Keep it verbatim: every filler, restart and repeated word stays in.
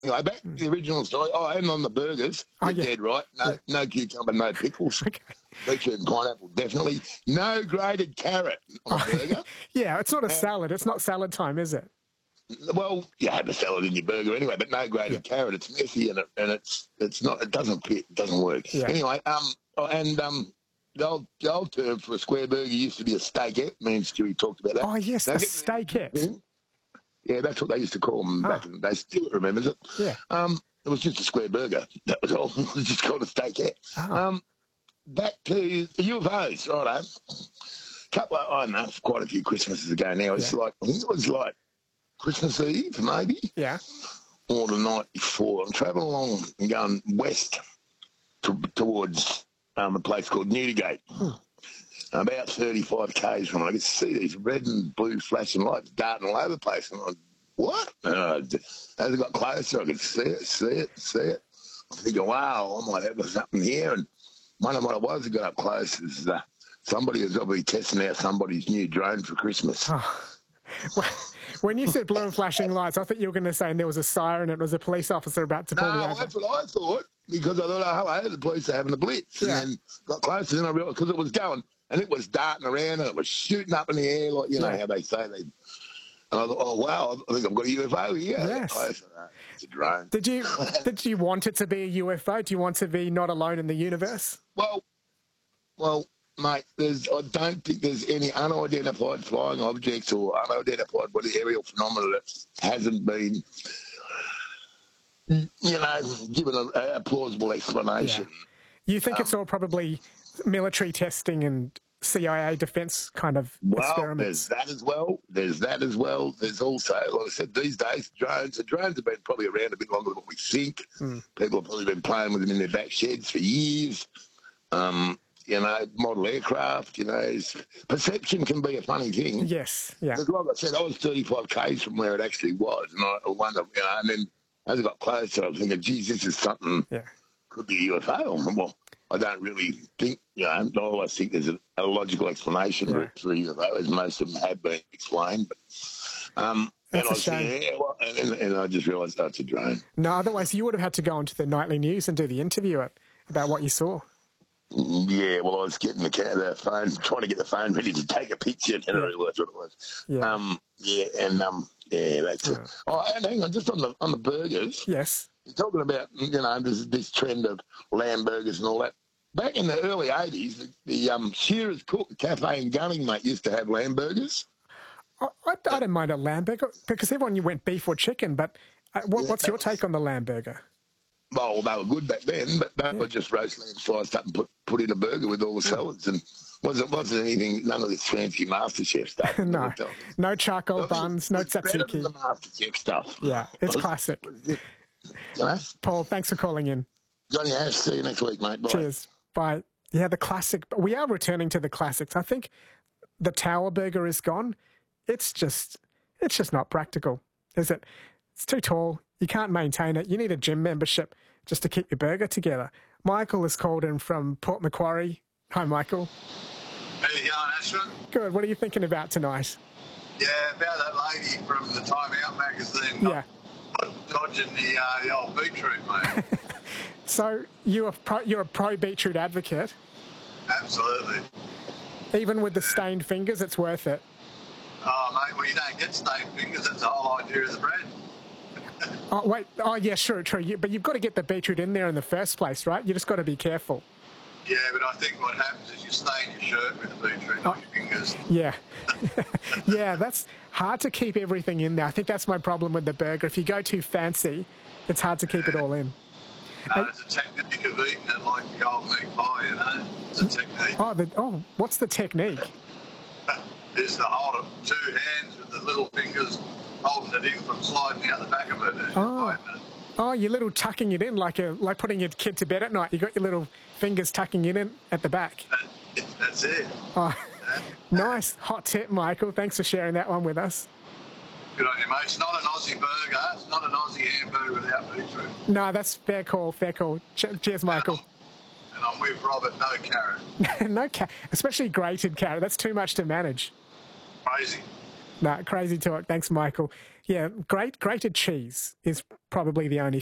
Anyway, back to the original story. Oh, and on the burgers, Oh, you're yeah. dead right. No, Yeah. no cucumber, no pickles. Okay. Beetroot and pineapple, definitely. No grated carrot on a burger. Yeah, it's not a And- salad. It's not salad time, is it? Well, you have a salad in your burger anyway, but no grated Yeah. carrot. It's messy and it, and it's it's not. It doesn't fit. It doesn't work. Yeah. Anyway, um, oh, and um, the old, the old term for a square burger used to be a steakette. Me and Stewie talked about that. Oh, yes, Now, a get- steakette. Yeah, that's what they used to call them back Ah. in the day. Still remembers it. Yeah. Um, it was just a square burger. That was all. It was just called a steakette. Ah. Um, back to the U F Os, righto. Couple of, I don't know, quite a few Christmases ago now. It's Yeah. like, I think it was like Christmas Eve, maybe, Yeah. or the night before. I'm travelling along and going west to, towards um, a place called Newdigate. Hmm. About thirty-five kays from it. I could see these red and blue flashing lights darting all over the place. And I'm like, what? And I, as I got closer, I could see it, see it, see it. I'm thinking, wow, I might have something here. And one of what it was, I got up close, is uh, somebody was obviously testing out somebody's new drone for Christmas. Oh. When you said blue and flashing lights, I thought you were going to say and there was a siren and it was a police officer about to pull you No, over. that's what I thought, because I thought, oh, hello, the police are having a blitz. Yeah. And then got closer, and I realised, because it was going, and it was darting around, and it was shooting up in the air, like, you know Yeah. how they say they... And I thought, oh, wow, I think I've got a U F O here. I got Yes. closer. No, it's a drone. Did you did you want it to be a U F O? Do you want to be not alone in the universe? Well, well, mate, there's, I don't think there's any unidentified flying objects or unidentified body aerial phenomena that hasn't been, you know, given a, a plausible explanation. You think it's all probably military testing and C I A defence kind of Well, experiments? there's that as well. There's that as well. There's also, like I said, these days, drones. The drones have been probably around a bit longer than what we think. Mm. People have probably been playing with them in their back sheds for years. Um, you know, model aircraft, you know, it's, perception can be a funny thing. Yes, yeah. Because like I said, I was thirty-five kays from where it actually was. And I wonder, you know, and then as I got closer, I was thinking, geez, this is something, Yeah. could be a U F O. Well, I don't really think, you know, I always think there's a, a logical explanation Yeah. for it for a U F O, as most of them have been explained. But, um, and That's I a was shame. thinking, yeah, well, and, and, and I just realised that's a drone. No, otherwise you would have had to go onto the nightly news and do the interview about what you saw. Yeah, well, I was getting the, ca- the phone, trying to get the phone ready to take a picture, and I Yeah. realised what it was. Yeah. Um, yeah, and um, yeah, that's Yeah. it. Oh, and hang on, just on the on the burgers. Yes. You're talking about, you know, this, this trend of lamb burgers and all that. Back in the early eighties, the, the um, Shearer's Cook Cafe in Gunning, mate, used to have lamb burgers. I, I, I don't mind a lamb burger because everyone you went beef or chicken, but uh, what, Yeah, what's your that was- take on the lamb burger? Well, they were good back then, but they were just roast lamb sliced up and put, put in a burger with all the salads. And wasn't wasn't anything, none of this fancy MasterChef stuff. No, no charcoal buns, no It's better than tzatziki. the MasterChef stuff. Yeah, it's classic. You know? Paul, thanks for calling in. Johnny Ash, see you next week, mate. Bye. Cheers. Bye. Yeah, the classic. We are returning to the classics. I think the Tower Burger is gone. It's just, it's just not practical, is it? It's too tall. You can't maintain it. You need a gym membership just to keep your burger together. Michael has called in from Port Macquarie. Hi, Michael. How you going, Ashton? Good. What are you thinking about tonight? Yeah, about that lady from the Time Out magazine. Yeah. Dodging the, uh, the old beetroot, mate. So you're a pro, you're a pro beetroot advocate. Absolutely. Even with the stained fingers, it's worth it. Oh, mate, well, you don't get stained fingers. That's the whole idea of the bread. Oh, wait. Oh, yeah, sure, true. You, but you've got to get the beetroot in there in the first place, right? You just got to be careful. Yeah, but I think what happens is you stain your shirt with the beetroot, not your fingers. Yeah. Yeah, that's hard to keep everything in there. I think that's my problem with the burger. If you go too fancy, it's hard to keep it all in. No, it's a technique of eating it like the old meat pie, you know? It's a technique. Oh, the, oh, what's the technique? It's to hold it two hands with the little fingers holding it in from sliding out the back of it. Oh. Oh, you're little tucking it in like a like putting your kid to bed at night. You got your little fingers tucking it in at the back. That, that's it. Oh, nice hot tip, Michael. Thanks for sharing that one with us. Good on you, mate. It's not an Aussie burger. It's not an Aussie hamburger without beetroot. No, that's fair call. Fair call. Che- Cheers, Michael. And I'm with Robert. No carrot. No, ca- especially grated carrot. That's too much to manage. Crazy. Nah, crazy talk. Thanks, Michael. Yeah, great grated cheese is probably the only